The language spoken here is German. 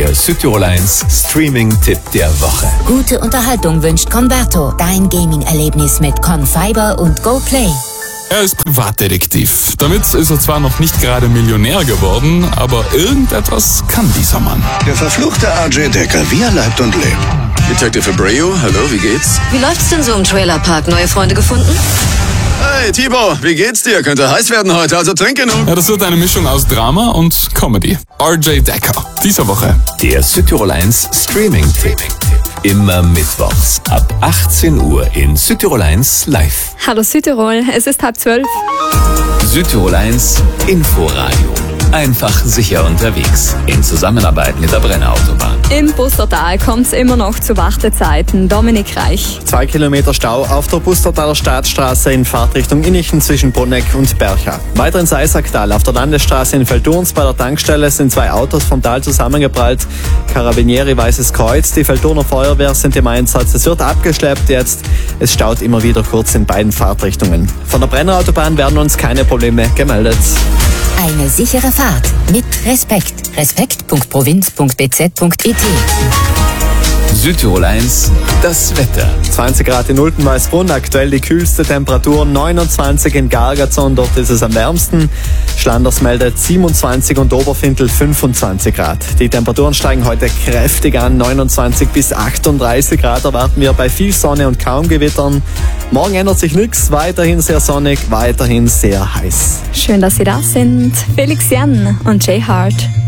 Der Südtirol 1 Streaming-Tipp der Woche. Gute Unterhaltung wünscht Converto. Dein Gaming-Erlebnis mit Confiber und GoPlay. Er ist Privatdetektiv. Damit ist er zwar noch nicht gerade Millionär geworden, aber irgendetwas kann dieser Mann. Der verfluchte RJ Decker, wie er leibt und lebt. Detective Abreu, hallo, wie geht's? Wie läuft's denn so im Trailerpark? Neue Freunde gefunden? Hey, Thibaut, wie geht's dir? Könnte heiß werden heute, also trink genug. Ja, das wird eine Mischung aus Drama und Comedy. RJ Decker, diese Woche. Der Südtirol 1 Streaming-Tipp. Immer mittwochs ab 18 Uhr in Südtirol 1 live. Hallo Südtirol, es ist 11:30. Südtirol 1 Inforadio. Einfach sicher unterwegs. In Zusammenarbeit mit der Brenner Autobahn. Im Pustertal kommt es immer noch zu Wartezeiten. Dominik Reich. 2 Kilometer Stau auf der Pustertaler Staatsstraße in Fahrtrichtung Innichen zwischen Bonneck und Bercha. Weiter ins Eisacktal auf der Landesstraße in Velturns bei der Tankstelle sind 2 Autos vom Tal zusammengeprallt. Carabinieri Weißes Kreuz, die Velturner Feuerwehr sind im Einsatz. Es wird abgeschleppt jetzt. Es staut immer wieder kurz in beiden Fahrtrichtungen. Von der Brenner Autobahn werden uns keine Probleme gemeldet. Eine sichere Fahrt mit Respekt. Respekt.provinz.bz.et. Südtirol 1 das Wetter. 20 Grad in Ulten-Weißbrunn, aktuell die kühlste Temperatur, 29 in Gargazon, dort ist es am wärmsten. Schlanders meldet 27 und Oberfintel 25 Grad. Die Temperaturen steigen heute kräftig an, 29 bis 38 Grad erwarten wir bei viel Sonne und kaum Gewittern. Morgen ändert sich nichts, weiterhin sehr sonnig, weiterhin sehr heiß. Schön, dass Sie da sind. Felix Jan und Jay Hart.